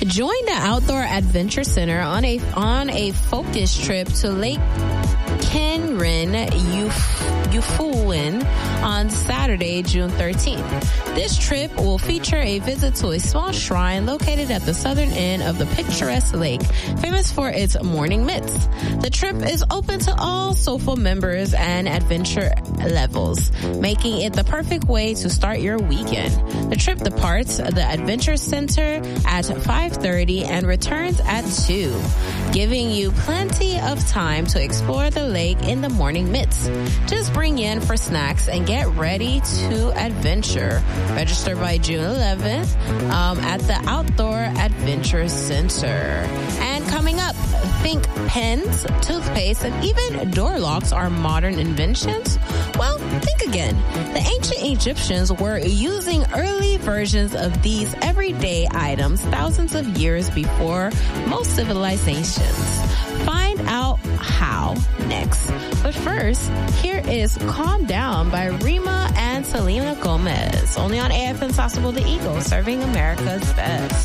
Join the Outdoor Adventure Center on a focus trip to Lake Kenrin, Eufulin on Saturday, June 13th. This trip will feature a visit to a small shrine located at the southern end of the picturesque lake, famous for its morning myths. The trip is open to all SOFA members and adventure levels, making it the perfect way to start your weekend. The trip departs the Adventure Center at 5:30 and returns at 2, giving you plenty of time to explore the lake in the morning midst. Just bring in for snacks and get ready to adventure. Register by June 11th at the Outdoor Adventure Center. And coming up, think pens, toothpaste, and even door locks are modern inventions? Well, think again. The ancient Egyptians were using early versions of these everyday items thousands of years before most civilizations. Find out how next. But first, here is Calm Down by Rima and Selena Gomez. Only on AFM Sauceable the Eagle, serving America's best.